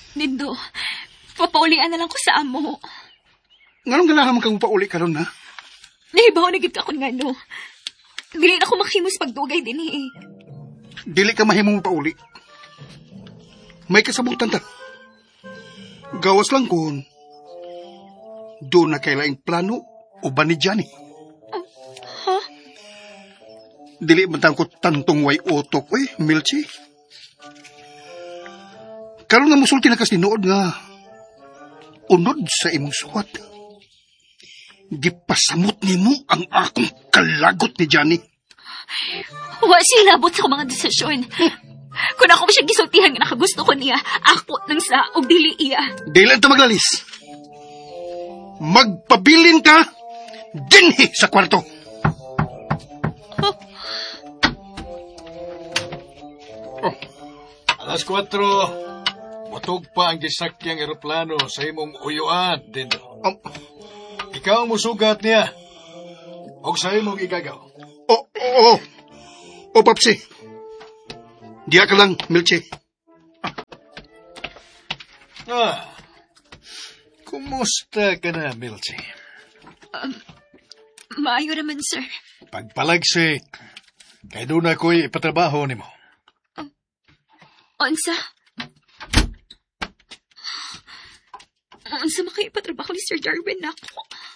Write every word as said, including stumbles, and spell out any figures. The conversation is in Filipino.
Nindo, papaulian na lang ko sa amo. Nganong ganahan man kang pauli karon na? Nahibaw na gid ka kun ngano. Dili na ko maghimos pagdugay din eh. Dili ka mahimong pauli. May kasabutan ta. Gawas lang kun. Doon na kailaing plano o ba ni Johnny? Uh, ha? Dili man ko tantong way utok, eh, Milchi. Karon nga musulti na kas tinuod nga unod sa imong suwat. Gipasamot nimo ang akong kalagot ni Johnny. Wa siya labot sa mga desisyon. Kung ako siya gisultihan nga nakagusto ko niya, ako nang sa og dili iya. Dili ta maglalis. Magpabilin ka dinhi sa kwarto. Oh. Oh. Alas kwatro, matug pa ang gisakyang eroplano sa imong uyuan, Dindo. Um, Ikaw ang musugat niya. O sa imong igagaw. Oh, oh, oh. Oh, Papsi. Diya ka lang, Milche. Ah. Kumusta ka na, Milche? Um, maayo naman, sir. Pagpalagsik. Kaya doon ako'y ipatrabaho ni mo. Um, Onsa? Onsa makaipatrabaho ni Sir Darwin na ako?